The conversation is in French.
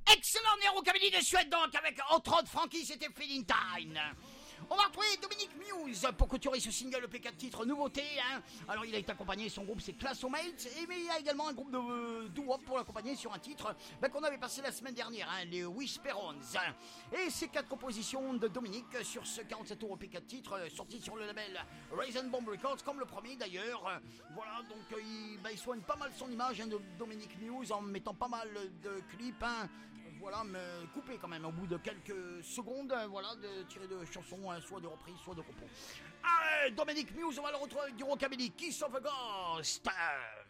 Excellent Nero Camilli de Suède donc avec entre autres Frankie, c'était Feeling Time. On va retrouver Dominic Muse pour clôturer ce single EP4 titre nouveauté. Alors il a été accompagné, son groupe c'est Classomates, mais il y a également un groupe de doo-wop pour l'accompagner sur un titre qu'on avait passé la semaine dernière, les Whisperons. Et ces 4 compositions de Dominic sur ce 47 tours EP4 titre sorti sur le label Raisin Bomb Records, comme le premier d'ailleurs. Voilà, donc il soigne pas mal son image de Dominic Muse en mettant pas mal de clips. Voilà, mais coupé quand même au bout de quelques secondes, voilà, de tirer de chansons, soit de reprises, soit de repos. Allez, Dominic Muse, on va le retrouver avec du rockabilly, Kiss of a Ghost.